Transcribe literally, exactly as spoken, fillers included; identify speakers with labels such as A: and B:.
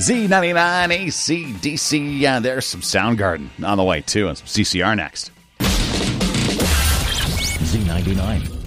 A: Z ninety-nine A C D C. Yeah, there's some Soundgarden on the way, too, and some C C R next.
B: Z ninety-nine.